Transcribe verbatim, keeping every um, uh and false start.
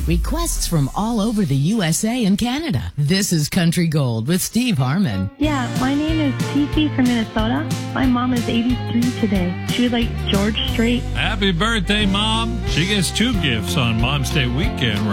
Requests from all over the U S A and Canada. This is Country Gold with Steve Harmon. Yeah, my name is Cece from Minnesota. My mom is eighty-three today. She would like George Strait. Happy birthday, Mom. She gets two gifts on Mom's Day weekend,